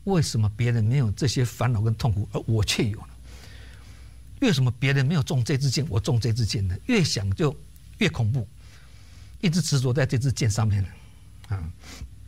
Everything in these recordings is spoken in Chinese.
为什么别人没有这些烦恼跟痛苦，而我却有呢？为什么别人没有中这支箭，我中这支箭呢？越想就越恐怖，一直执着在这支箭上面了啊！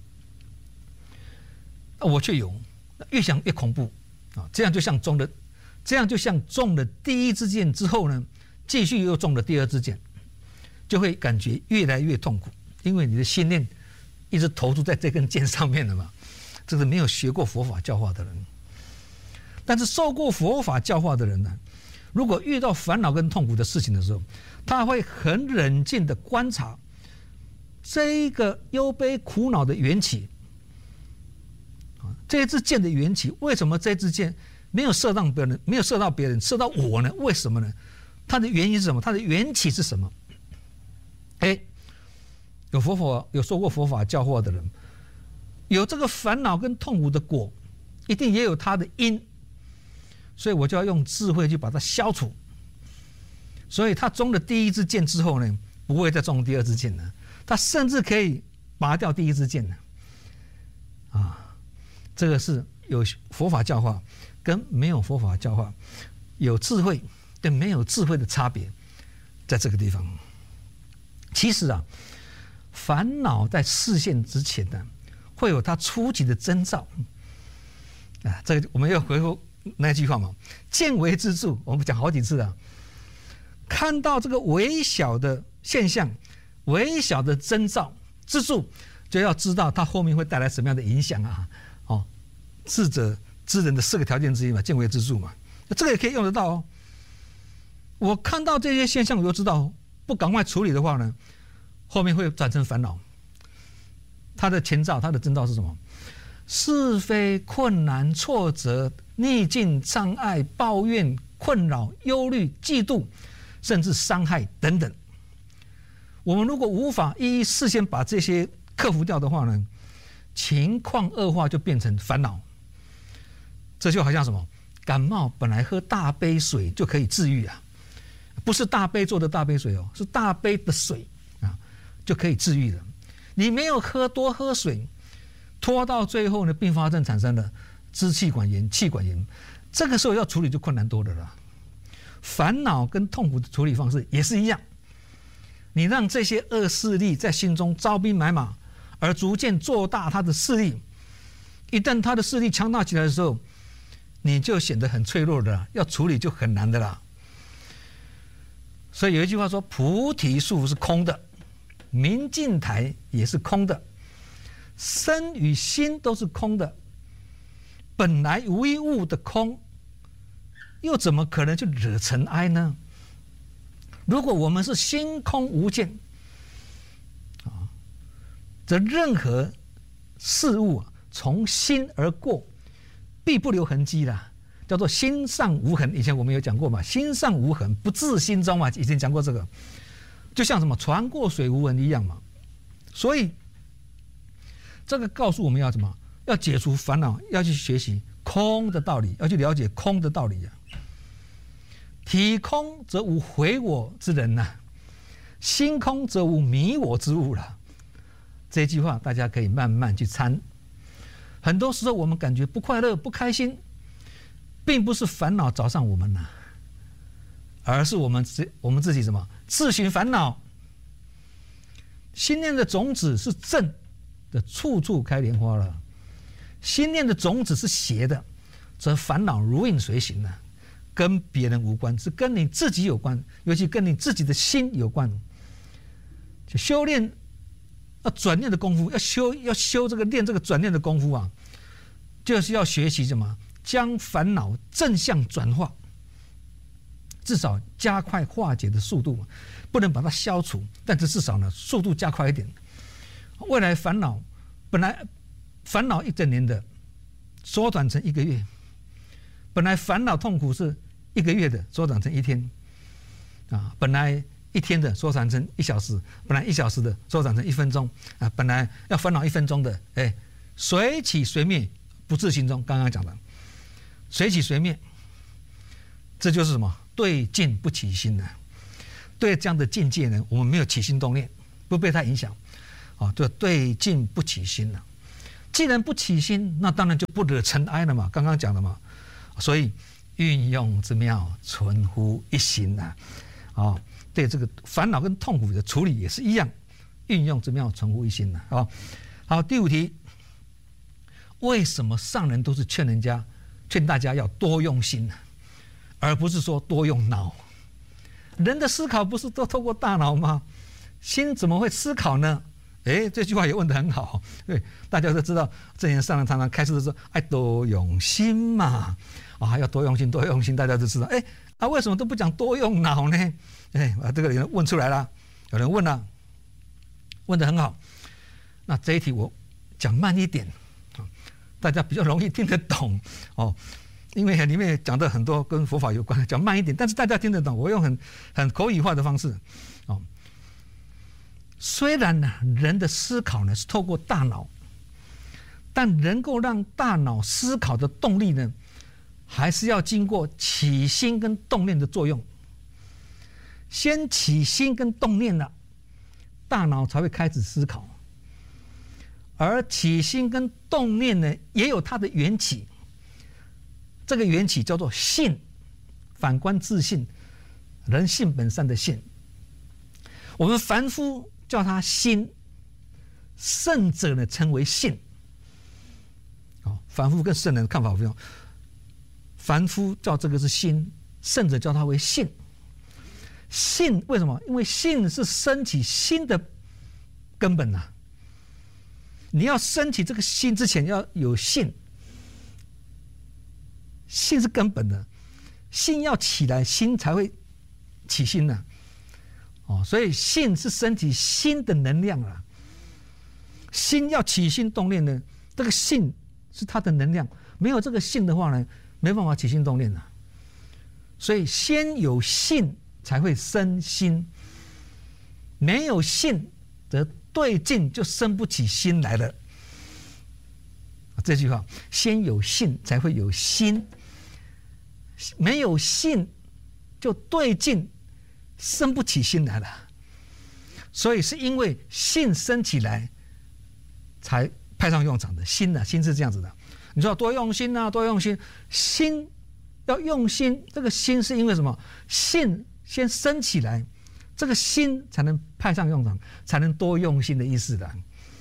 我却有，越想越恐怖啊！这样就像中了第一支箭之后呢，继续又中了第二支箭，就会感觉越来越痛苦，因为你的心念一直投注在这根箭上面了嘛。这是没有学过佛法教化的人，但是受过佛法教化的人呢，如果遇到烦恼跟痛苦的事情的时候，他会很冷静的观察这一个忧悲苦恼的缘起，这支箭的缘起，为什么这支箭没有射到别人，射到我呢？为什么呢？它的原因是什么？它的缘起是什么？有受过佛法教化的人，有这个烦恼跟痛苦的果，一定也有它的因，所以我就要用智慧去把它消除。所以他中了第一支箭之后呢，不会再中第二支箭了，他甚至可以拔掉第一支箭了。这个是有佛法教化跟没有佛法教化，有智慧跟没有智慧的差别，在这个地方。其实烦恼在示现之前呢，会有它初级的征兆。这个我们要回复那句话嘛，见微知著，我们讲好几次看到这个微小的现象、微小的征兆之助，就要知道它后面会带来什么样的影响智者知人的4个条件之一嘛，见微知著嘛，这个也可以用得到我看到这些现象，我就知道不赶快处理的话呢，后面会转成烦恼。它的前兆、它的征兆是什么？是非、困难、挫折、逆境、障碍、抱怨、困扰、忧虑、嫉妒，甚至伤害等等。我们如果无法一一事先把这些克服掉的话呢，情况恶化就变成烦恼。这就好像什么？感冒本来喝大杯水就可以治愈不是大杯做的大杯水是大杯的水就可以治愈了。你没有多喝水，拖到最后呢，并发症产生了支气管炎、气管炎，这个时候要处理就困难多了啦。烦恼跟痛苦的处理方式也是一样，你让这些恶势力在心中招兵买马，而逐渐做大他的势力。一旦他的势力强大起来的时候，你就显得很脆弱的啦，要处理就很难的啦。所以有一句话说，菩提树是空的，明镜台也是空的，身与心都是空的，本来无一物的空，又怎么可能去惹尘埃呢？如果我们是心空无见则任何事物从心而过，必不留痕迹啦，叫做心上无痕。以前我们有讲过嘛，心上无痕，不至心中嘛，以前讲过这个，就像什么船过水无痕一样嘛。所以这个告诉我们要什么？要解除烦恼，要去学习空的道理，要去了解空的道理体空则无毁我之人心空则无迷我之物了。这句话大家可以慢慢去参。很多时候我们感觉不快乐、不开心，并不是烦恼找上我们而是我们自己什么？自寻烦恼。心念的种子是正的，处处开莲花了；心念的种子是邪的，则烦恼如影随形跟别人无关，是跟你自己有关，尤其跟你自己的心有关。就修炼要转念的功夫，要修这个练这个转念的功夫就是要学习什么？将烦恼正向转化，至少加快化解的速度，不能把它消除，但是至少呢，速度加快一点。未来烦恼本来烦恼1整年的，缩短成1个月；本来烦恼痛苦是1个月的，缩短成1天本来1天的缩短成1小时，本来1小时的缩短成1分钟本来要烦恼1分钟的，随起随灭，不至心中。刚刚讲的随起随灭，这就是什么？对境不起心对这样的境界呢，我们没有起心动念，不被它影响就对境不起心既然不起心，那当然就不惹尘埃了嘛。刚刚讲了嘛，所以运用之妙，存乎一心呐。对这个烦恼跟痛苦的处理也是一样，运用之妙，存乎一心呐。好，第5题，为什么上人都是劝大家要多用心呢，而不是说多用脑？人的思考不是都透过大脑吗？心怎么会思考呢？这句话也问得很好。对，大家都知道，正言上人常常开示的时候，多用心嘛，要多用心，多用心，大家都知道。为什么都不讲多用脑呢？这个人问出来了，有人问了，问得很好。那这一题我讲慢一点，大家比较容易听得懂因为里面讲的很多跟佛法有关，讲慢一点，但是大家听得懂。我用很口语化的方式虽然呢，人的思考呢是透过大脑，但能够让大脑思考的动力呢，还是要经过起心跟动念的作用。先起心跟动念了，大脑才会开始思考。而起心跟动念呢，也有它的缘起。这个缘起叫做性，反观自性，人性本善的性。我们凡夫叫它心，圣者呢称为性。凡夫跟圣人的看法不一样，凡夫叫这个是心，圣者叫它为性。性为什么？因为性是升起心的根本啊。你要升起这个心之前要有性，性是根本的，心要起来，心才会起心呢。所以性是升起心的能量啊。心要起心动念呢，这个性是它的能量，没有这个性的话呢，没办法起心动念啊。所以先有性才会生心，没有性则对境就生不起心来了。这句话，先有性才会有心，没有性就对境生不起心来了。所以是因为性生起来才派上用场的。心呢，心是这样子的。你说多用心啊，多用心，心要用心，这个心是因为什么？性先生起来，这个心才能派上用场，才能多用心的意思的。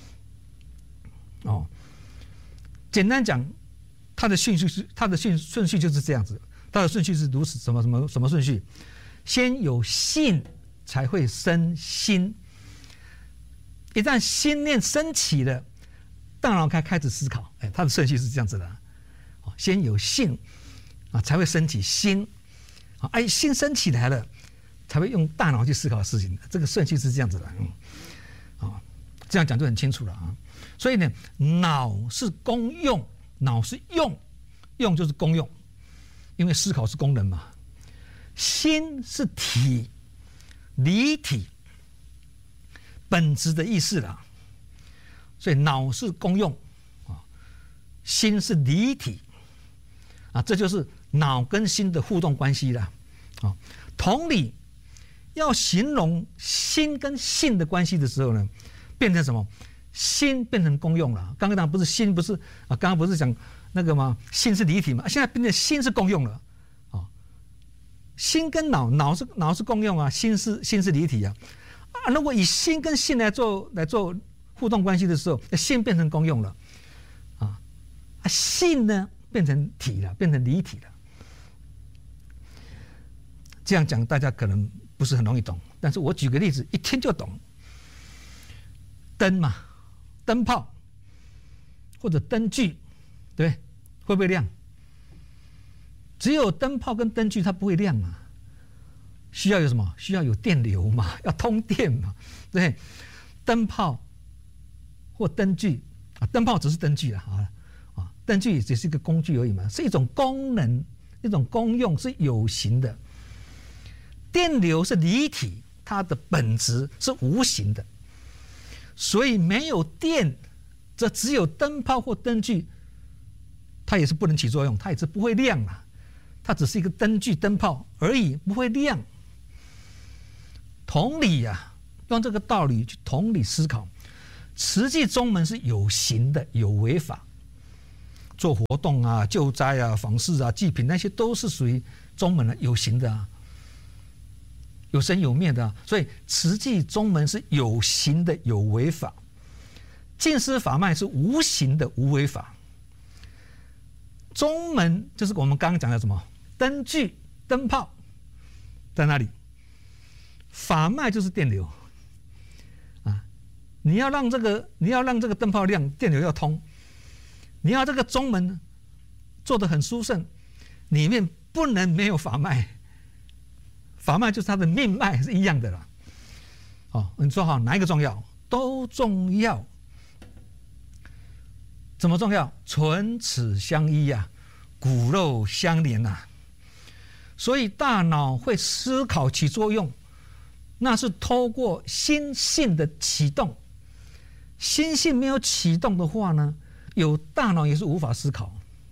简单讲，它的顺序就是这样子。它的顺序是如此，什么顺序？先有性才会生心，一旦心念升起了，大脑开始思考。它的顺序是这样子的。先有性才会升起心，心升起来了，才会用大脑去思考事情。这个顺序是这样子的。这样讲就很清楚了啊。所以呢，脑是功用，脑是用就是功用，因为思考是功能嘛。心是体，离体，本质的意思啦。所以脑是功用心是离体这就是脑跟心的互动关系啦。同理，要形容心跟性的关系的时候呢，变成什么？心变成功用了。刚刚不是心不是刚刚不是讲那个吗？心是离体嘛，现在变成心是功用了。心跟脑是功用啊，心是离体啊。如果以心跟性来做互动关系的时候，性变成功用了性呢变成体了，变成离体了。这样讲大家可能不是很容易懂，但是我举个例子，一听就懂。灯嘛，灯泡或者灯具，对，会不会亮？只有灯泡跟灯具它不会亮嘛，需要有什么？需要有电流嘛，要通电嘛，对。灯泡或灯具灯泡只是灯具灯具只是一个工具而已嘛，是一种功能，一种功用，是有形的。电流是离体，它的本质是无形的。所以没有电，这只有灯泡或灯具，它也是不能起作用，它也是不会亮啊。它只是一个灯具、灯泡而已，不会亮。同理用这个道理去同理思考， 慈济宗门是有形的，有为法，做活动啊、救灾啊、访视啊、祭品那些都是属于宗门的有形的啊，有生有灭的啊。所以慈济宗门是有形的有为法，净思法脉是无形的无为法。宗门就是我们刚刚讲的什么灯具、灯泡在那里，法脉就是电流啊。你要让这个灯泡亮，电流要通。你要这个宗门做得很殊胜，里面不能没有法脉，法脉就是它的命脉是一样的了。哦，你说好哪一个重要？都重要。怎么重要？唇齿相依啊，骨肉相连啊。所以大脑会思考起作用，那是透过心性的启动。心性没有启动的话呢，有大脑也是无法思考。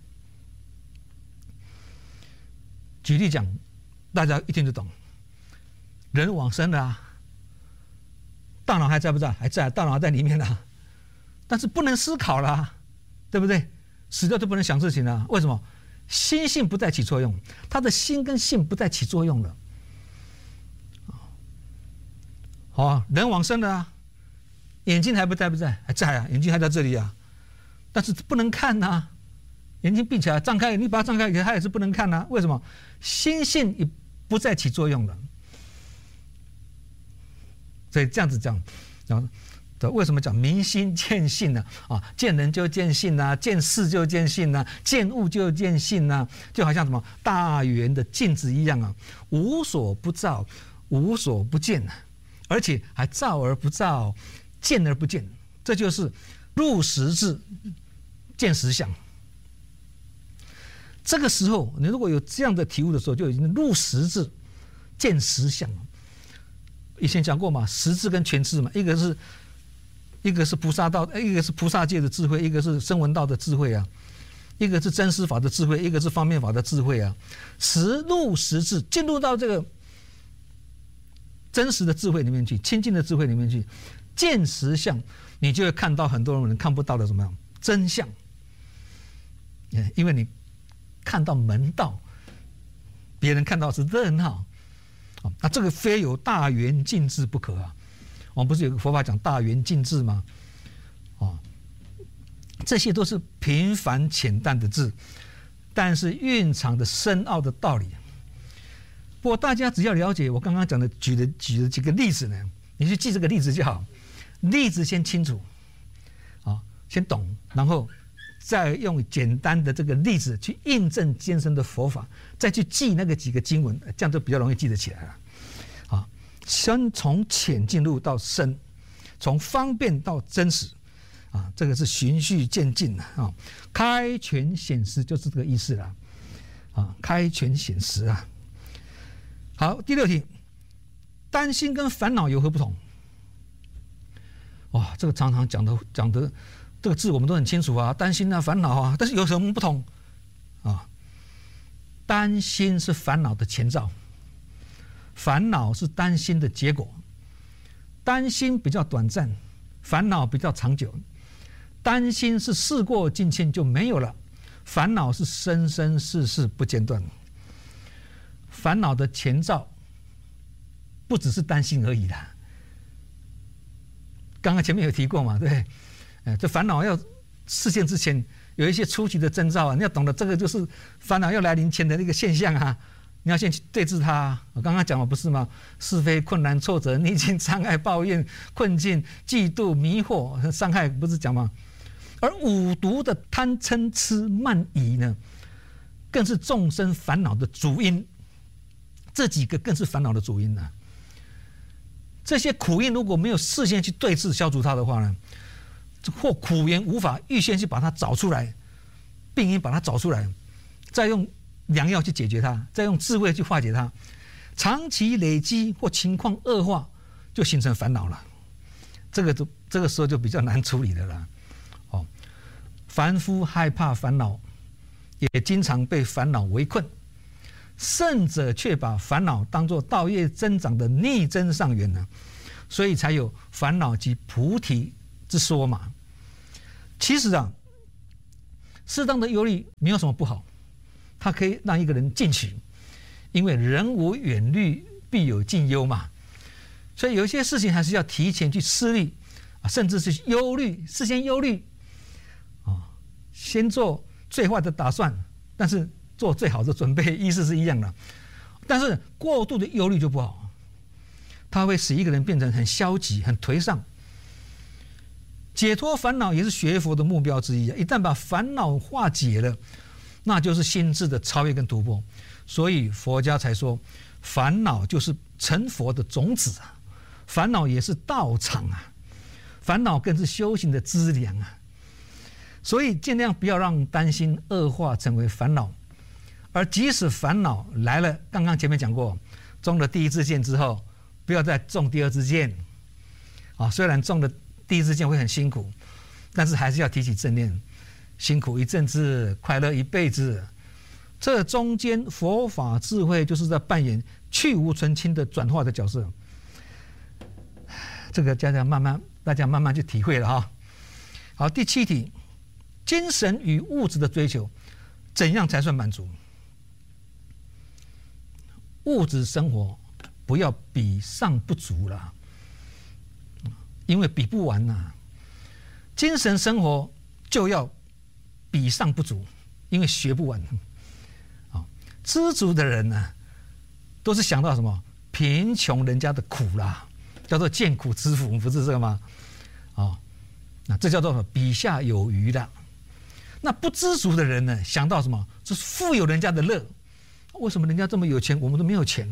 举例讲，大家一听就懂。人往生了啊，大脑还在不在？还在，大脑还在里面啊，但是不能思考了啊，对不对？死掉就不能想事情了，为什么？心性不再起作用，他的心跟性不再起作用了。好，人往生了啊，眼睛还不在不在？还在啊，眼睛还在这里啊，但是不能看啊，眼睛闭起来，张开，你把它张开，它也是不能看啊。为什么？心性也不再起作用了。所以这样子讲，然后为什么讲明心见性呢？啊，见人就见性啊，见事就见性啊，见物就见性啊，就好像什么大圆的镜子一样啊，无所不照，无所不见啊，而且还照而不照，见而不见，这就是入实质，见实相。这个时候，你如果有这样的体悟的时候，就已经入实质，见实相了。以前讲过嘛，实质跟全智嘛，一个是菩萨道，一个是菩萨界的智慧，一个是声闻道的智慧啊，一个是真实法的智慧，一个是方便法的智慧啊。实入实质，进入到这个真实的智慧里面去，清净的智慧里面去，见实相，你就会看到很多人看不到的什么样真相。因为你看到门道，别人看到是热闹。那这个非有大圆净智不可啊！我们不是有个佛法讲大圆净智吗？这些都是平凡浅淡的字，但是蕴藏的深奥的道理。不过大家只要了解我刚刚讲的举的几个例子呢，你去记这个例子就好。例子先清楚，先懂，然后再用简单的这个例子去印证艰深的佛法，再去记那个几个经文，这样就比较容易记得起来了。先从浅进入到深，从方便到真实，这个是循序渐进的啊。开权显实就是这个意思了，开权显实啊。好，第6题，担心跟烦恼有何不同？哇，这个常常讲的这个字我们都很清楚啊，担心啊，烦恼啊，但是有什么不同啊？担心是烦恼的前兆。烦恼是担心的结果，担心比较短暂，烦恼比较长久。担心是事过境迁就没有了，烦恼是生生世世不间断。烦恼的前兆不只是担心而已啦。刚刚前面有提过嘛，对，这烦恼要实现之前有一些初级的征兆啊，你要懂得这个就是烦恼要来临前的那个现象啊。你要先去对治它。我刚刚讲了不是吗？是非、困难、挫折、逆境、障碍、抱怨、困境、嫉妒、迷惑、伤害，不是讲吗？而五毒的贪嗔痴慢疑呢，更是众生烦恼的主因。这几个更是烦恼的主因呢。这些苦因如果没有事先去对治消除它的话呢，或苦源无法预先去把它找出来，病因把它找出来，再用良药去解决它，再用智慧去化解它，长期累积或情况恶化，就形成烦恼了。这个时候就比较难处理的了。凡夫害怕烦恼，也经常被烦恼围困，圣者却把烦恼当作道业增长的逆增上缘呢，所以才有烦恼及菩提之之说嘛。其实啊，适当的忧虑没有什么不好，它可以让一个人进取，因为人无远虑，必有近忧嘛。所以有一些事情还是要提前去思虑啊，甚至是忧虑，事先忧虑啊，先做最坏的打算，但是做最好的准备，意思是一样的。但是过度的忧虑就不好，它会使一个人变成很消极、很颓丧。解脱烦恼也是学佛的目标之一啊！一旦把烦恼化解了，那就是心智的超越跟突破。所以佛家才说，烦恼就是成佛的种子啊，烦恼也是道场啊，烦恼更是修行的资粮啊。所以尽量不要让担心恶化成为烦恼，而即使烦恼来了，刚刚前面讲过，中了第一支箭之后，不要再中第二支箭啊。虽然中了第一支箭会很辛苦，但是还是要提起正念，辛苦一阵子，快乐一辈子。这中间佛法智慧就是在扮演去无存菁的转化的角色。这个大家慢慢去体会了哈。好，第7题，精神与物质的追求，怎样才算满足？物质生活不要比上不足了，因为比不完呐。精神生活就要比上不足，因为学不完。知足的人呢，都是想到什么？贫穷人家的苦啦，叫做见苦知福，不是这个吗？那这叫做比下有余的。那不知足的人呢，想到什么？这是富有人家的乐。为什么人家这么有钱，我们都没有钱？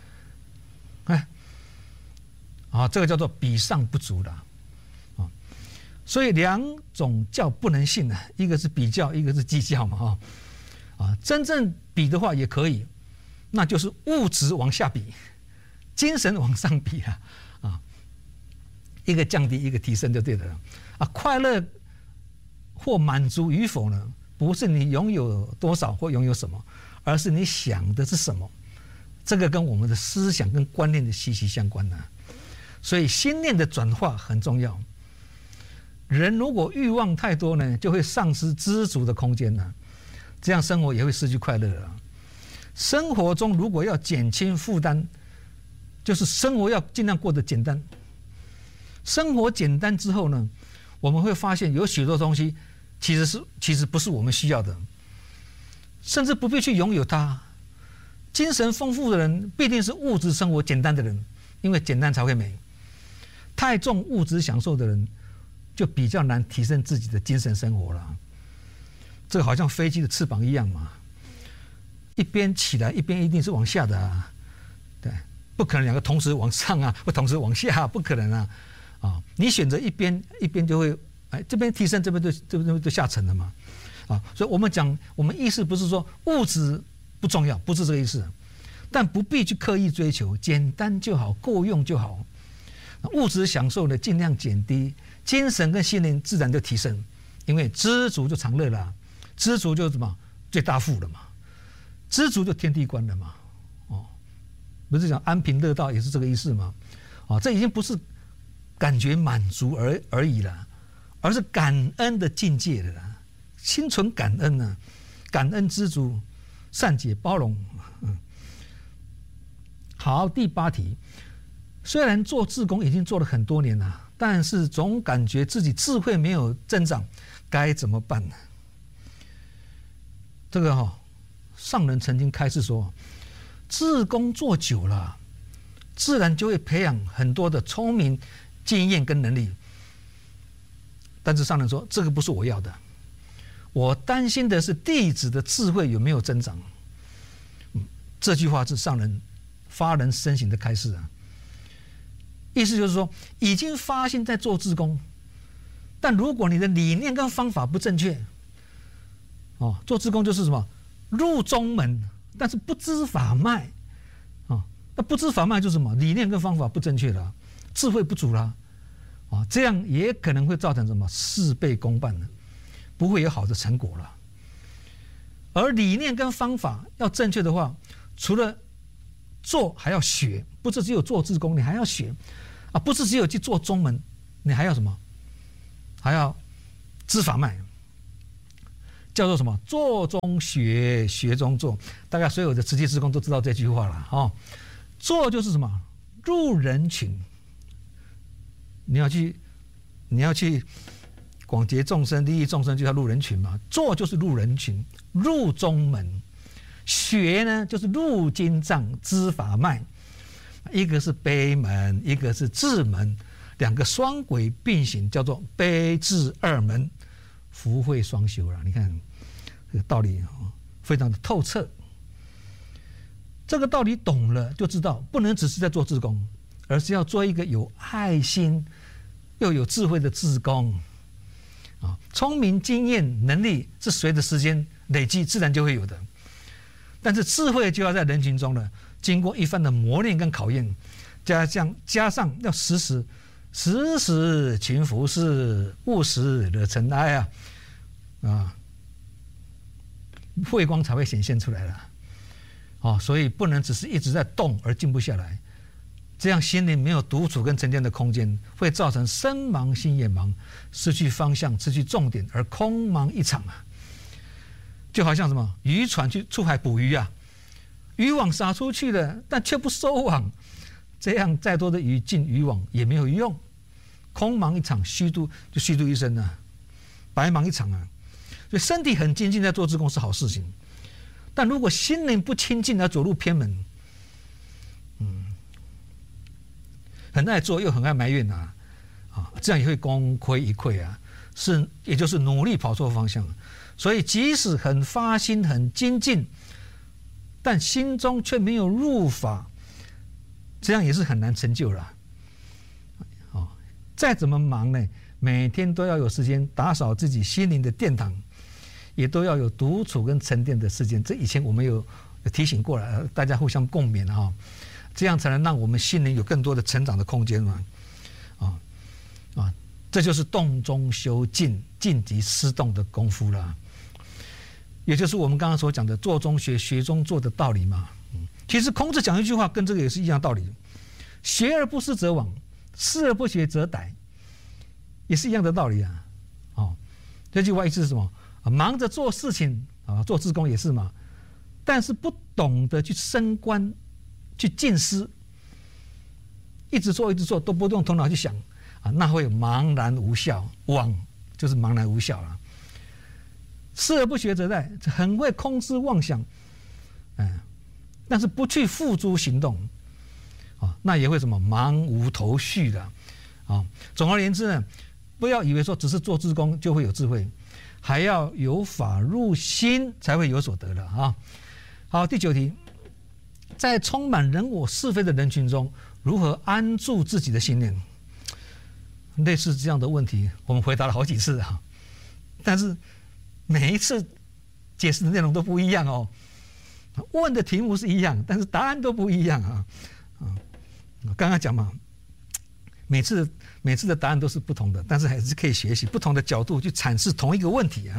这个叫做比上不足的。所以两种较不能信的，一个是比较，一个是计较嘛。真正比的话也可以，那就是物质往下比，精神往上比了啊。一个降低，一个提升就对了啊。快乐或满足与否呢，不是你拥有多少或拥有什么，而是你想的是什么。这个跟我们的思想跟观念的息息相关呢。所以心念的转化很重要。人如果欲望太多呢，就会丧失知足的空间呢。这样生活也会失去快乐了。生活中如果要减轻负担，就是生活要尽量过得简单。生活简单之后呢，我们会发现有许多东西其实不是我们需要的，甚至不必去拥有它。精神丰富的人必定是物质生活简单的人，因为简单才会美。太重物质享受的人，就比较难提升自己的精神生活了。这个好像飞机的翅膀一样嘛，一边起来，一边一定是往下的啊，对，不可能两个同时往上啊，或同时往下，不可能啊，你选择一边就会，这边提升，这边就下沉了嘛，所以我们意思不是说物质不重要，不是这个意思，但不必去刻意追求，简单就好，够用就好。物质享受呢，尽量减低，精神跟心灵自然就提升，因为知足就常乐了。知足就是什么？最大富了嘛，知足就天地观了嘛，不是讲安贫乐道也是这个意思吗？这已经不是感觉满足而已了，而是感恩的境界了啦，心存感恩呢，感恩知足，善解包容。好，第8题，虽然做志工已经做了很多年了，但是总感觉自己智慧没有增长，该怎么办呢？这个上人曾经开示说，志工做久了，自然就会培养很多的聪明、经验跟能力。但是上人说，这个不是我要的，我担心的是弟子的智慧有没有增长。这句话是上人发人深省的开示啊。意思就是说，已经发心在做志工，但如果你的理念跟方法不正确，做志工就是什么？入宗门，但是不知法脉，那不知法脉就是什么？理念跟方法不正确了，智慧不足了，这样也可能会造成什么？事倍功半呢，不会有好的成果了。而理念跟方法要正确的话，除了做还要学，不是只有做志工，你还要学，不是只有去做宗门，你还要什么？ 还要知法脉，叫做什么？做中学，学中做。大概所有的慈济志工都知道这句话了哦。做就是什么？入人群。你要去广结众生、利益众生，就要入人群嘛。做就是入人群，入中门。学呢，就是入经藏、知法脉。一个是悲门，一个是智门，两个双轨并行，叫做悲智二门，福慧双修了。你看这个道理非常的透彻。这个道理懂了，就知道不能只是在做志工，而是要做一个有爱心又有智慧的志工。聪明、经验、能力是随着时间累积自然就会有的，但是智慧就要在人群中了。经过一番的磨练跟考验，加上要时时勤拂拭，勿使惹尘埃慧光才会显现出来了。所以不能只是一直在动而静不下来，这样心灵没有独处跟沉淀的空间，会造成身盲心也盲，失去方向，失去重点，而空茫一场就好像什么渔船去出海捕鱼渔网撒出去了，但却不收网，这样再多的鱼进渔网也没有用，空忙一场，虚度一生白忙一场所以身体很精进在做志工是好事情，但如果心灵不清净而走入偏门，很爱做又很爱埋怨这样也会功亏一篑也就是努力跑错方向。所以即使很发心很精进，但心中却没有入法，这样也是很难成就了。再怎么忙呢，每天都要有时间打扫自己心灵的殿堂，也都要有独处跟沉淀的时间。这以前我们有提醒过了，大家互相共勉这样才能让我们心灵有更多的成长的空间嘛。这就是动中修静，静即思动的功夫了。也就是我们刚刚所讲的做中学，学中做的道理嘛。其实孔子讲一句话跟这个也是一样的道理，学而不思则罔，思而不学则殆，也是一样的道理这句话意思是什么？忙着做事情做志工也是嘛，但是不懂得去升观去静思，一直做都不用头脑去想那会茫然无效，枉就是茫然无效了。思而不学则殆，很会空思妄想，但是不去付诸行动，那也会什么茫无头绪的总而言之呢，不要以为说只是做志工就会有智慧，还要有法入心才会有所得了好，第9题，在充满人我是非的人群中，如何安住自己的信念？类似这样的问题，我们回答了好几次但是每一次解释的内容都不一样问的题目是一样，但是答案都不一样刚刚讲嘛，每次的答案都是不同的，但是还是可以学习不同的角度去阐释同一个问题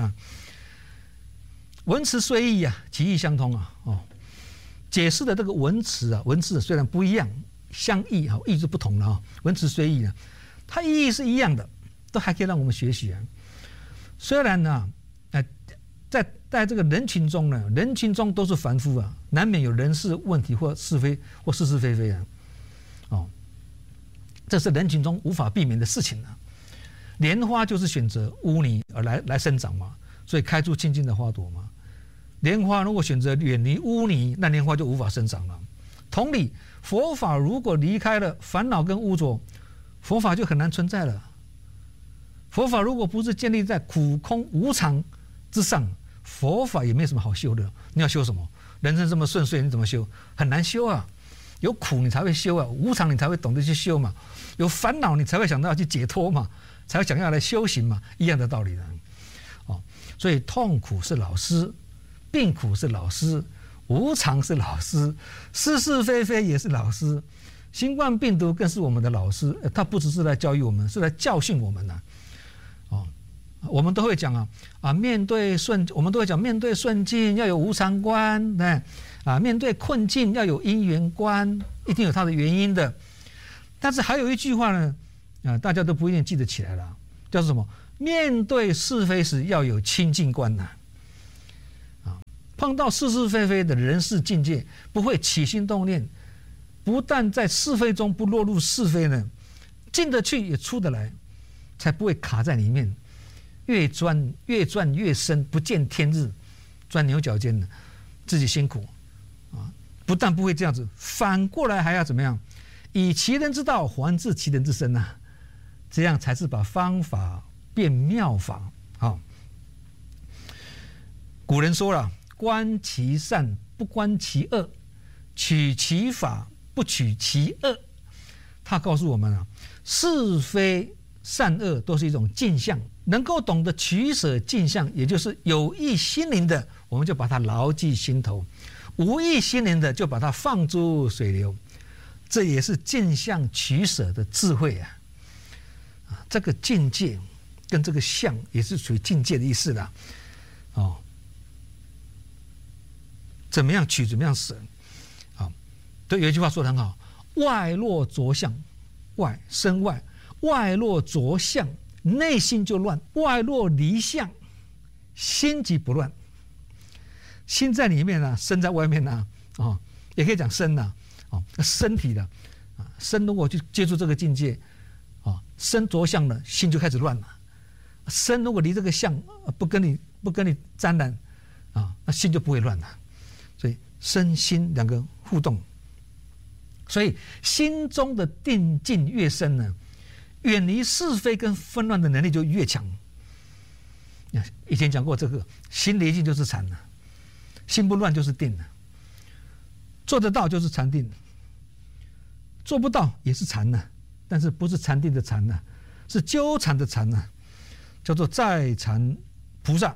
文辞虽异其义相通解释的这个文辞虽然不一样，相异意是不同的文辞虽异它意义是一样的，都还可以让我们学习虽然在这个人群中呢，人群中都是凡夫难免有人事问题或是非或是是非非这是人群中无法避免的事情莲花就是选择污泥而来生长嘛，所以开出清净的花朵嘛。莲花如果选择远离污泥，那莲花就无法生长了。同理，佛法如果离开了烦恼跟污浊，佛法就很难存在了。佛法如果不是建立在苦空无常之上，佛法也没什么好修的。你要修什么？人生这么顺遂，你怎么修？很难修有苦你才会修无常你才会懂得去修嘛，有烦恼你才会想到要去解脱嘛，才会想要来修行嘛，一样的道理所以痛苦是老师，病苦是老师，无常是老师，是是非非也是老师，新冠病毒更是我们的老师。它不只是来教育我们，是来教训我们我们都会讲我们都会讲面对顺境要有无常观，面对困境要有因缘观，一定有它的原因的。但是还有一句话呢，大家都不一定记得起来了，叫做什么？ 面对是非时要有清净观呐。碰到是是非非的人事境界，不会起心动念，不但在是非中不落入是非呢，进得去也出得来，才不会卡在里面，越钻越深，不见天日，钻牛角尖的，自己辛苦啊！不但不会这样子，反过来还要怎么样？以其人之道还治其人之身呐，这样才是把方法变妙法。好，古人说了，观其善不观其恶，取其法不取其恶。他告诉我们啊，是非善恶都是一种镜像，能够懂得取舍镜像，也就是有益心灵的，我们就把它牢记心头；无益心灵的，就把它放诸水流。这也是镜像取舍的智慧啊！这个境界跟这个相也是属于境界的意思啦。哦，怎么样取，怎么样舍？好，对，有一句话说得很好：外若着相，外身外，外若着相，内心就乱；外若离相，心即不乱。心在里面啊，身在外面啊，哦，也可以讲身呐，哦，身体的啊，身如果去接触这个境界，啊，身着相了，心就开始乱了。身如果离这个相不跟你沾染啊，那心就不会乱了。所以身心两个互动，所以心中的定境越深呢，远离是非跟纷乱的能力就越强。以前讲过这个，心离境就是禅了，心不乱就是定了，做得到就是禅定，做不到也是禅了，但是不是禅定的禅了，是纠缠的缠了，叫做在禅菩萨。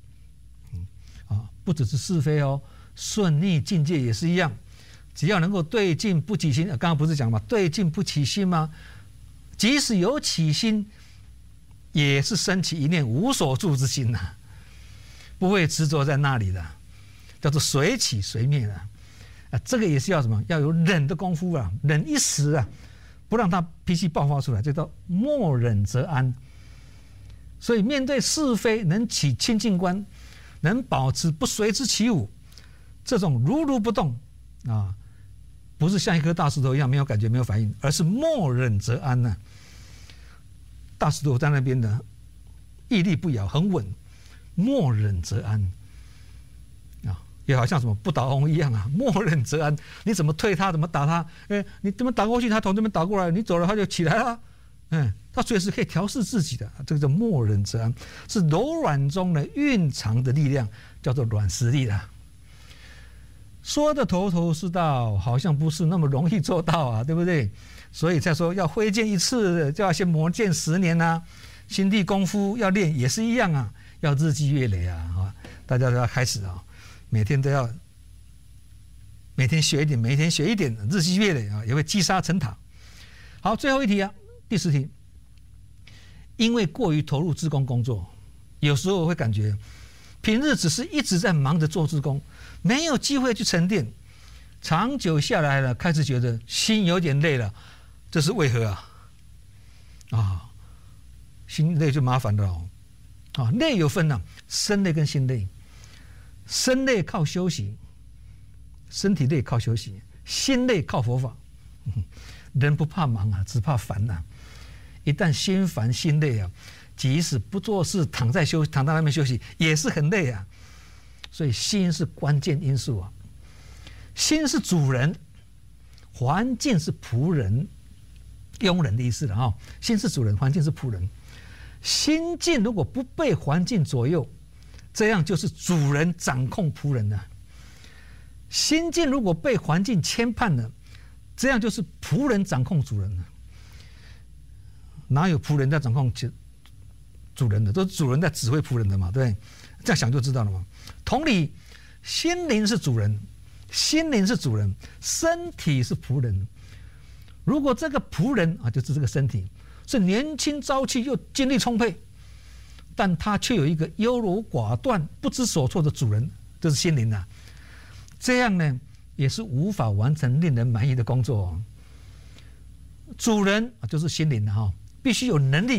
不只是是非哦，顺逆境界也是一样，只要能够对境不起心，刚刚不是讲嘛，对境不起心吗？即使有起心，也是升起一念无所住之心呐，不会执着在那里的，叫做随起随灭的。这个也是要什么？要有忍的功夫啊，忍一时啊，不让他脾气爆发出来，这叫莫忍则安。所以面对是非，能起清净观，能保持不随之起舞，这种如如不动啊，不是像一颗大石头一样没有感觉没有反应，而是莫忍则安呢。大石头在那边的屹立不摇，很稳，莫忍则安啊，也好像什么不倒翁一样啊，莫忍则安。你怎么推他，怎么打他？你怎么打过去，他从这边打过来，你走了他就起来了。他随时可以调试自己的，这个叫默忍则安，是柔软中的蕴藏的力量，叫做软实力啦。说的头头是道，好像不是那么容易做到啊，对不对？所以才说要挥剑一次，就要先磨剑10年啊，心地功夫要练也是一样啊，要日积月累啊，大家都要开始啊，每天都要每天学一点，每天学一点，日积月累啊，也会积沙成塔。好，最后一题啊。第10题，因为过于投入志工工作，有时候我会感觉平日只是一直在忙着做志工，没有机会去沉淀，长久下来了，开始觉得心有点累了，这是为何啊？心累就麻烦了哦。累有分啊，身累跟心累，身累靠休息，身体累靠休息，心累靠佛法。人不怕忙啊，只怕烦啊。一旦心烦心累啊，即使不做事，躺在那边休息，也是很累啊。所以心是关键因素啊。心是主人，环境是仆人、佣人的意思了啊。心是主人，环境是仆人。心境如果不被环境左右，这样就是主人掌控仆人了。心境如果被环境牵绊了，这样就是仆人掌控主人了。哪有仆人在掌控主人的？都是主人在指挥仆人的嘛，对不对？这样想就知道了嘛。同理，心灵是主人，心灵是主人，身体是仆人。如果这个仆人啊，就是这个身体，是年轻朝气又精力充沛，但他却有一个优柔寡断、不知所措的主人，这是心灵啊。这样呢，也是无法完成令人满意的工作。主人就是心灵啊，必须有能力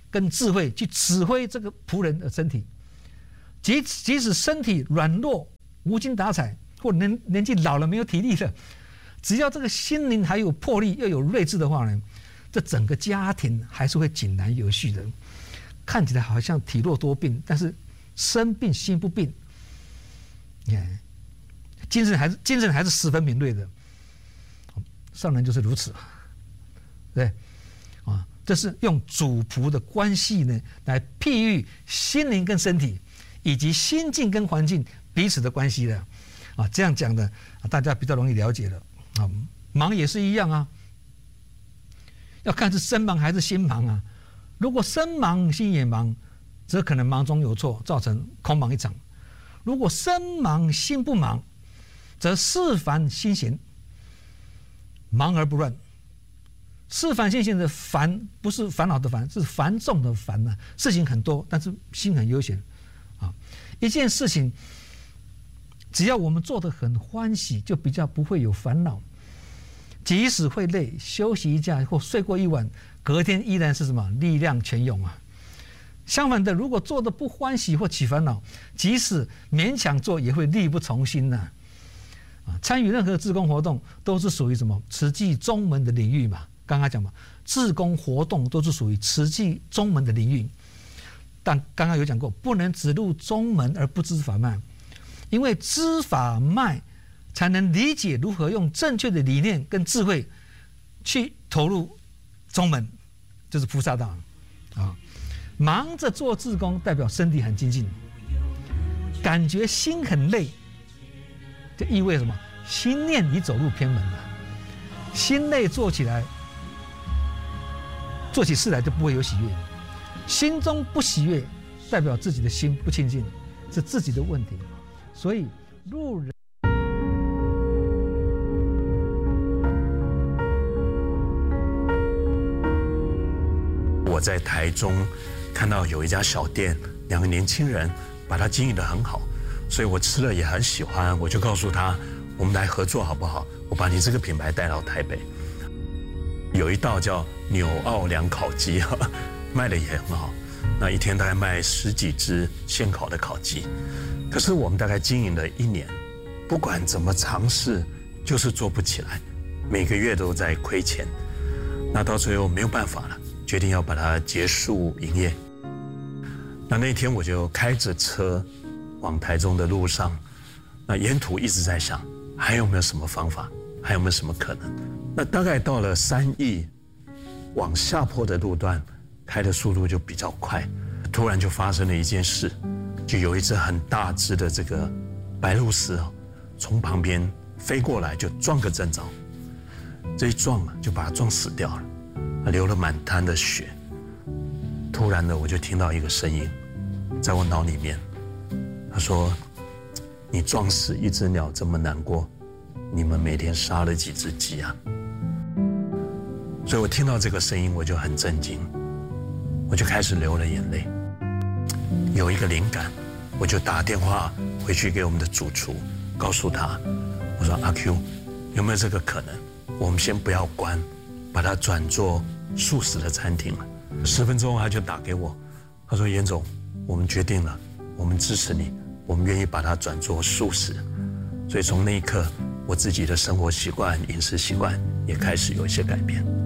跟智慧去指挥这个仆人的身体，即使身体软弱、无精打采，或年纪老了没有体力了，只要这个心灵还有魄力，又有睿智的话呢，这整个家庭还是会井然有序的。看起来好像体弱多病，但是身病心不病，你看，精神还是十分敏锐的。上人就是如此，对，啊，这是用主仆的关系呢，来譬喻心灵跟身体，以及心境跟环境彼此的关系的，啊，这样讲的，大家比较容易了解了。啊，忙也是一样啊，要看是身忙还是心忙啊。如果身忙心也忙，则可能忙中有错，造成空忙一场；如果身忙心不忙，则事烦心闲，忙而不乱。事烦心闲的烦不是烦恼的烦，是繁重的烦呐。事情很多，但是心很悠闲啊。一件事情，只要我们做得很欢喜，就比较不会有烦恼。即使会累，休息一下或睡过一晚，隔天依然是什么力量全涌啊。相反的，如果做得不欢喜或起烦恼，即使勉强做，也会力不从心呐。参与任何志工活动都是属于什么慈济宗门的领域嘛？刚刚讲嘛，志工活动都是属于慈济宗门的领域。但刚刚有讲过，不能只入宗门而不知法脉，因为知法脉才能理解如何用正确的理念跟智慧去投入宗门，就是菩萨道啊。忙着做志工，代表身体很精进，感觉心很累，就意味着什么？心念已走入偏门了。心累做起事来就不会有喜悦，心中不喜悦，代表自己的心不清净，是自己的问题。所以路人。 我在台中看到有一家小店，两个年轻人把它经营得很好，所以我吃了也很喜欢，我就告诉他，我们来合作好不好？我把你这个品牌带到台北。有一道叫纽奥良烤鸡，卖的也很好，那一天大概卖10几只现烤的烤鸡。可是我们大概经营了1年，不管怎么尝试，就是做不起来，每个月都在亏钱。那到最后没有办法了，决定要把它结束营业。那天我就开着车往台中的路上，那沿途一直在想，还有没有什么方法，还有没有什么可能？那大概到了3义往下坡的路段，开的速度就比较快，突然就发生了一件事，就有一只很大只的这个白鹭鸶从旁边飞过来，就撞个正着，这一撞就把它撞死掉了，流了满滩的血。突然的，我就听到一个声音，在我脑里面，他说：“你撞死一只鸟这么难过，你们每天杀了几只鸡啊？”所以我听到这个声音，我就很震惊，我就开始流了眼泪。有一个灵感，我就打电话回去给我们的主厨，告诉他，我说：“阿 Q， 有没有这个可能？我们先不要关，把它转做素食的餐厅了。”10分钟他就打给我，他说：“严总，我们决定了，我们支持你，我们愿意把它转做素食。”所以从那一刻，我自己的生活习惯、饮食习惯也开始有一些改变。